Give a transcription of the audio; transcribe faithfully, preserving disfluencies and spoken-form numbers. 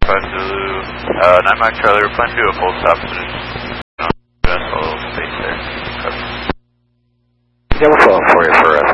five Zulu, uh, nine Mike Charlie, we're planning to do a full stop, so just, you know, a little space there. Yeah, we'll follow up for you for uh,